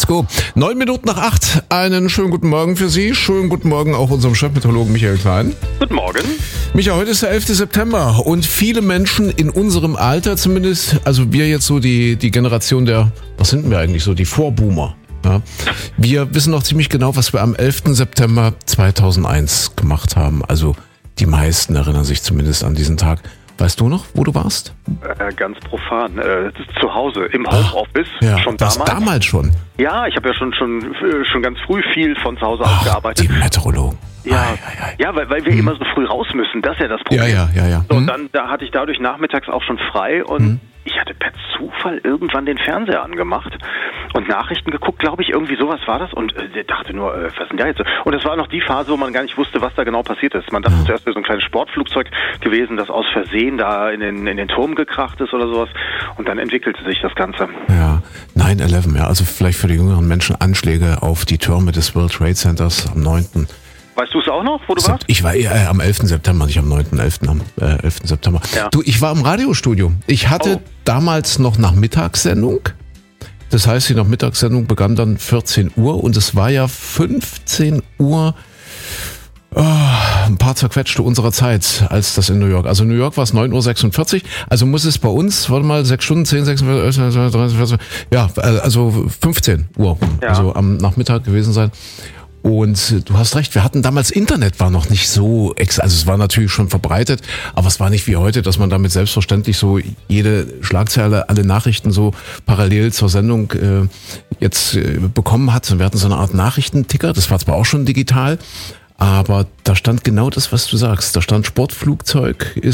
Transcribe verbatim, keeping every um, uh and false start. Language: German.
go. Neun Minuten nach acht. Einen schönen guten Morgen für Sie. Schönen guten Morgen auch unserem Chefmeteorologen Michael Klein. Guten Morgen. Micha, heute ist der elfte September und viele Menschen in unserem Alter zumindest, also wir jetzt so die, die Generation der, was sind wir eigentlich so, die Vorboomer. Ja. Wir wissen noch ziemlich genau, was wir am elften September zweitausendeins gemacht haben. Also die meisten erinnern sich zumindest an diesen Tag. Weißt du noch, wo du warst? Äh, ganz profan. Äh, zu Hause, im Homeoffice. Ach, ja, schon das damals. damals schon? Ja, ich habe ja schon, schon, schon ganz früh viel von zu Hause aus Ach, gearbeitet. die Meteorologen. Ja, ei, ei, ei. ja, weil, weil wir hm. immer so früh raus müssen. Das ist ja das Problem. Ja, ja, ja, ja. So, und hm. dann da hatte ich dadurch nachmittags auch schon frei und hm. ich hatte per Zufall irgendwann den Fernseher angemacht und Nachrichten geguckt, glaube ich, irgendwie sowas war das und äh, dachte nur, äh, was ist denn da jetzt? Und es war noch die Phase, wo man gar nicht wusste, was da genau passiert ist. Man dachte ja. zuerst, es wäre so ein kleines Sportflugzeug gewesen, das aus Versehen da in den, in den Turm gekracht ist oder sowas und dann entwickelte sich das Ganze. Ja, neun elf, ja, also vielleicht für die jüngeren Menschen Anschläge auf die Türme des World Trade Centers am neunten Weißt du es auch noch, wo du warst? Ich war äh, am elften September, nicht am neunten elften am äh, elften September. Ja. Du, ich war im Radiostudio. Ich hatte oh. damals noch Nachmittagssendung. Das heißt, die Nachmittagssendung begann dann vierzehn Uhr und es war ja fünfzehn Uhr, oh, ein paar zerquetschte unserer Zeit, als das in New York. Also in New York war es neun Uhr sechsundvierzig, also muss es bei uns, warte mal, sechs Stunden, zehn, sechsundvierzig, dreißig, ja, also fünfzehn Uhr, ja. Also am Nachmittag gewesen sein. Und du hast recht, wir hatten damals Internet, war noch nicht so, ex- also es war natürlich schon verbreitet, aber es war nicht wie heute, dass man damit selbstverständlich so jede Schlagzeile, alle Nachrichten so parallel zur Sendung äh, jetzt äh, bekommen hat. Wir hatten so eine Art Nachrichtenticker, das war zwar auch schon digital, aber da stand genau das, was du sagst. Da stand Sportflugzeug, ist